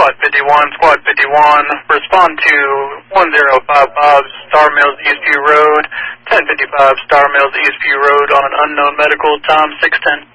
Squad 51, respond to 1055 Star Mills Eastview Road, 1055 Star Mills Eastview Road on an unknown medical, time 610.